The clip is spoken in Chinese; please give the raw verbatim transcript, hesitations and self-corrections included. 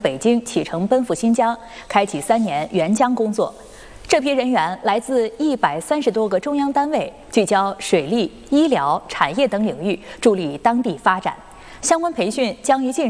北京启程奔赴新疆，开启三年援疆工作。这批人员来自一百三十多个中央单位，聚焦水利、医疗、产业等领域，助力当地发展。相关培训将于近日